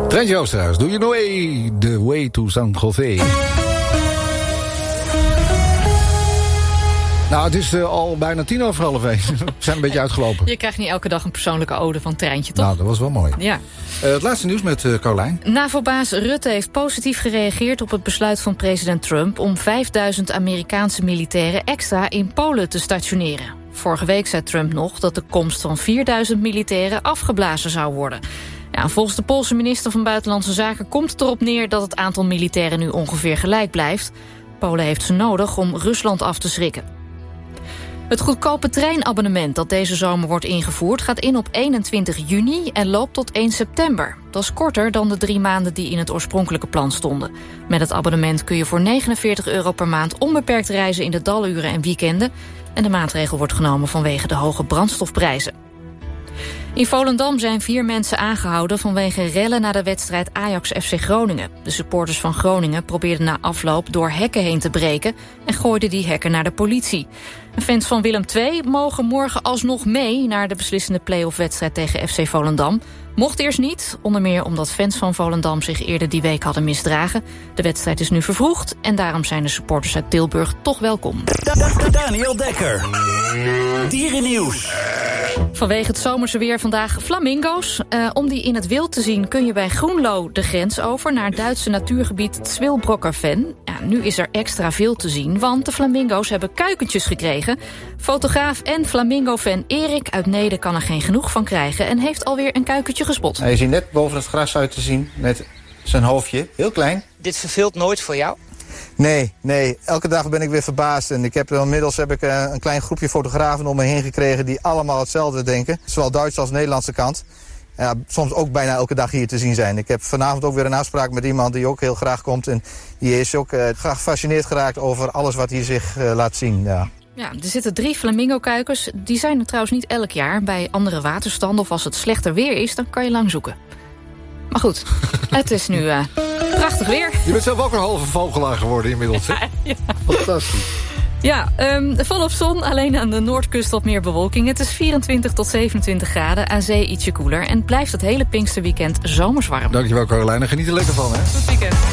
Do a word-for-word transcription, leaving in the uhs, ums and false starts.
Treintje Oosterhuis, do you know way, the way to San Jose? Nou, het is uh, al bijna tien over half één. We zijn een beetje uitgelopen. Je krijgt niet elke dag een persoonlijke ode van Treintje, toch? Nou, dat was wel mooi. Ja. Uh, het laatste nieuws met uh, Carlijn. NAVO-baas Rutte heeft positief gereageerd op het besluit van president Trump om vijfduizend Amerikaanse militairen extra in Polen te stationeren. Vorige week zei Trump nog dat de komst van vierduizend militairen afgeblazen zou worden. Ja, volgens de Poolse minister van Buitenlandse Zaken komt het erop neer dat het aantal militairen nu ongeveer gelijk blijft. Polen heeft ze nodig om Rusland af te schrikken. Het goedkope treinabonnement dat deze zomer wordt ingevoerd gaat in op eenentwintig juni en loopt tot één september. Dat is korter dan de drie maanden die in het oorspronkelijke plan stonden. Met het abonnement kun je voor negenenveertig euro per maand onbeperkt reizen in de daluren en weekenden. En de maatregel wordt genomen vanwege de hoge brandstofprijzen. In Volendam zijn vier mensen aangehouden vanwege rellen na de wedstrijd Ajax F C Groningen. De supporters van Groningen probeerden na afloop door hekken heen te breken en gooiden die hekken naar de politie. Fans van Willem twee mogen morgen alsnog mee naar de beslissende play-off-wedstrijd tegen F C Volendam. Mocht eerst niet, onder meer omdat fans van Volendam zich eerder die week hadden misdragen. De wedstrijd is nu vervroegd en daarom zijn de supporters uit Tilburg toch welkom. Daniel Dekker. Dierennieuws. Vanwege het zomerse weer vandaag flamingo's. Uh, om die in het wild te zien kun je bij Groenlo de grens over naar het Duitse natuurgebied Zwilbrockerven. Ja, nu is er extra veel te zien, want de flamingo's hebben kuikentjes gekregen. Fotograaf en flamingo-fan Erik uit Neede kan er geen genoeg van krijgen en heeft alweer een kuikentje gespot. Hij is hier net boven het gras uit te zien met zijn hoofdje, heel klein. Dit verveelt nooit voor jou? Nee, nee. Elke dag ben ik weer verbaasd. En ik heb inmiddels heb ik een klein groepje fotografen om me heen gekregen die allemaal hetzelfde denken. Zowel Duitse als Nederlandse kant. Ja, soms ook bijna elke dag hier te zien zijn. Ik heb vanavond ook weer een afspraak met iemand die ook heel graag komt. En die is ook uh, gefascineerd geraakt over alles wat hier zich uh, laat zien. Ja. Ja, er zitten drie flamingo-kuikens. Die zijn er trouwens niet elk jaar. Bij andere waterstanden of als het slechter weer is, dan kan je lang zoeken. Maar goed, het is nu uh, prachtig weer. Je bent zelf ook een halve vogelaar geworden inmiddels, hè? Ja, ja. Fantastisch. Ja, um, volop zon, alleen aan de noordkust wat meer bewolking. Het is vierentwintig tot zevenentwintig graden, aan zee ietsje koeler. En blijft het hele Pinksterweekend zomers warm. Dankjewel, Caroline. Geniet er lekker van, hè? Goed weekend.